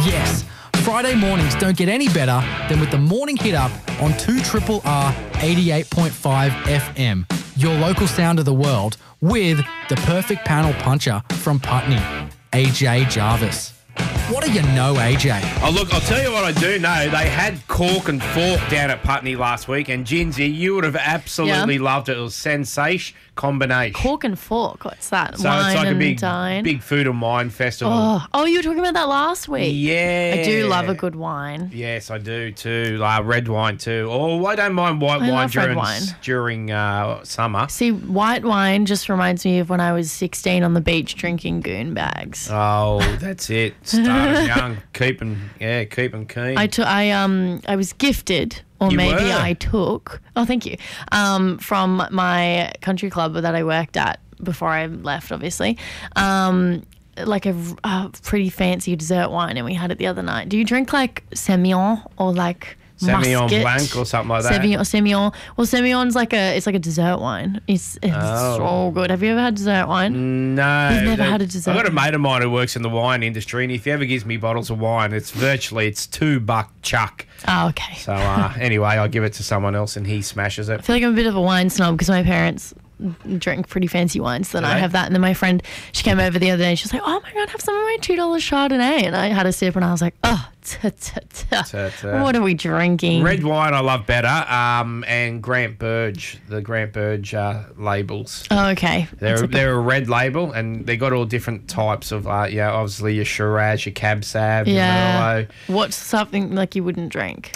Yes, Friday mornings don't get any better than with the Morning Hit Up on 2RRR 88.5 FM, your local sound of the world, with the perfect panel puncher from Putney, AJ Jarvis. What do you know, AJ? Oh, look, I'll tell you what I do know. They had Cork and Fork down at Putney last week, and Ginzy, you would have absolutely loved it. It was sensation combination. Cork and Fork, what's that? So Wine it's like a and dine. big food and wine festival. Oh, you were talking about that last week. Yeah. I do love a good wine. Yes, I do too. Red wine too. Oh, I don't mind white I wine love red during wine. Summer. See, white wine just reminds me of when I was 16 on the beach drinking goon bags. Oh, that's it. Started young, keep 'em keen. I was gifted, or You maybe were? I took. Oh, thank you. From my country club that I worked at before I left, obviously. Like a pretty fancy dessert wine, and we had it the other night. Do you drink like Semillon or like Sauvignon Muscat? Blanc or something like that? Semillon. Well, Semillon's like a dessert wine. It's so good. Have you ever had dessert wine? No. You've never had a dessert I've got a wine? mate of mine who works in the wine industry, and if he ever gives me bottles of wine, it's $2 chuck. Oh, okay. So anyway, I give it to someone else, and he smashes it. I feel like I'm a bit of a wine snob because my parents drink pretty fancy wines. So then Do I they? have that. And then my friend, she came over the other day and she was like, oh my God, have some of my $2 Chardonnay. And I had a sip and I was like, oh, what are we drinking? Red wine I love better, and Grant Burge, the Grant Burge labels. Oh, okay. They're a red label, and they got all different types of, obviously your Shiraz, your Cab Sav, your Yeah. Merlot. What's something like you wouldn't drink?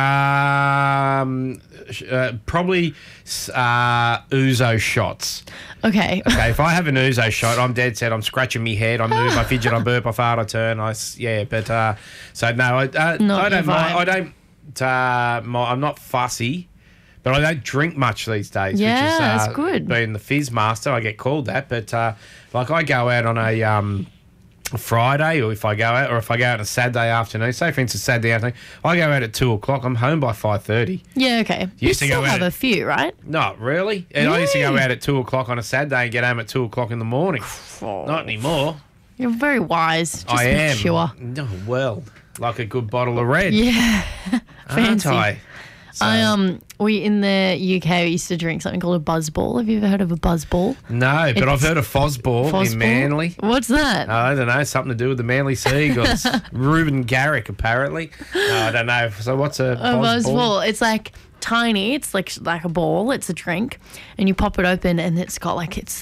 Probably ouzo shots. Okay. Okay, if I have an ouzo shot, I'm dead set. I'm scratching my head. I move. I fidget. I burp. I fart. I turn. But so no, I Not don't your mind. vibe. I don't. I'm not fussy, but I don't drink much these days. Yeah, which is, that's good. Being the fizz master, I get called that. But like I go out on a Friday, or if I go out on a Saturday afternoon. Say for instance Saturday afternoon, I go out at 2:00. I'm home by 5:30. Yeah, okay. You Used to go still out have at- a few, right? Not really. And I used to go out at 2:00 on a Saturday and get home at 2:00 in the morning. Not anymore. You're very wise. Just I am. mature. No, well, like a good bottle of red. Yeah. aren't Fancy. I? So, We in the UK we used to drink something called a buzzball. Have you ever heard of a buzzball? no, but I've It's heard of Fosball in Fuzzball? Manly. What's that? I don't know, something to do with the Manly Seagulls. Reuben Garrick, apparently. No, I don't know. So what's a A Fosball? buzzball. It's like tiny. It's like a ball. It's a drink, and you pop it open, and it's got like it's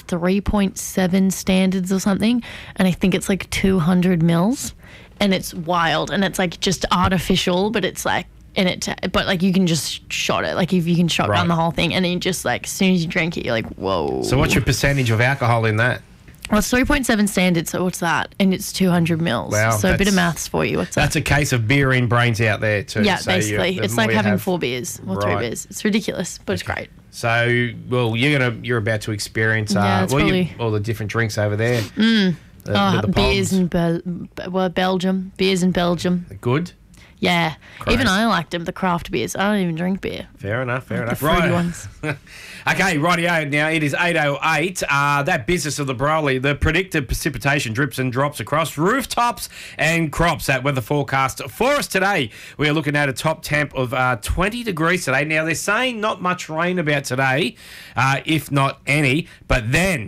3.7 standards or something, and I think it's like 200 mils, and it's wild, and it's like just artificial, but it's like. But like you can just shot it, like if you can shotgun Right. the whole thing, and then you just like as soon as you drink it, you're like, whoa. So what's your percentage of alcohol in that? Well, it's 3.7 standard, so what's that? And it's 200 mils. Wow, so a bit of that's- maths for you. What's that? That's a case of beer in, brains out there too. Yeah, So basically. the It's more like you having have- 4 beers or 3 Right. beers. It's ridiculous, but it's great. So, well, you're about to experience Yeah, it's probably- all the different drinks over there. Oh, with the beers bombs. in Belgium. Beers in Belgium. Good. Yeah. Great. Even I liked them, the craft beers. I don't even drink beer. Fair enough. Fair The enough. fruity Right. ones. Okay, rightio. Now it is 8:08. That business of the Broly, the predicted precipitation drips and drops across rooftops and crops. That weather forecast for us today. We are looking at a top temp of 20 degrees today. Now they're saying not much rain about today, if not any. But then,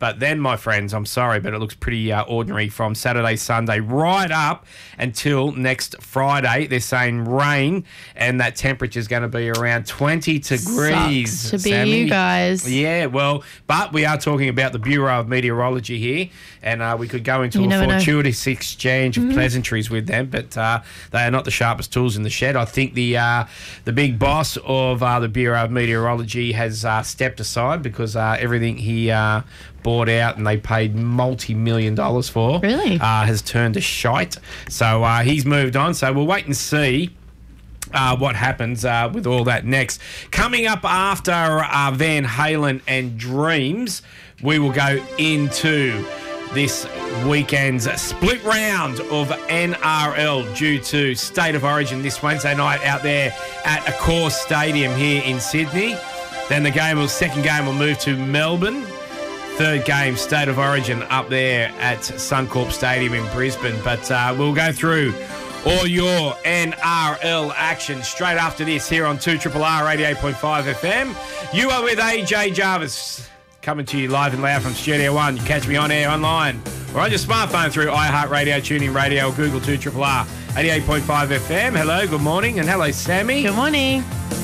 my friends, I'm sorry, but it looks pretty ordinary from Saturday, Sunday, right up until next Friday. They're saying rain, and that temperature is going to be around 20 degrees. Sucks to be Sammy. you guys. Yeah, well, but we are talking about the Bureau of Meteorology here, and we could go into You a never know. fortuitous exchange of pleasantries with them, but they are not the sharpest tools in the shed. I think the big boss of the Bureau of Meteorology has stepped aside because everything he bought out and they paid multi-million dollars for Really? has turned to shite. So he's moved on. So we'll wait and see what happens with all that next. Coming up after Van Halen and Dreams, we will go into this weekend's split round of NRL due to State of Origin this Wednesday night out there at Accor Stadium here in Sydney. Then the second game will move to Melbourne. Third game, State of Origin up there at Suncorp Stadium in Brisbane. But we'll go through all your NRL action straight after this here on 2RRR 88.5 FM. You are with AJ Jarvis, coming to you live and loud from Studio One. You catch me on air, online, or on your smartphone through iHeartRadio, TuneIn Radio, or Google 2RRR 88.5 FM. Hello, good morning, and hello, Sammy. Good morning.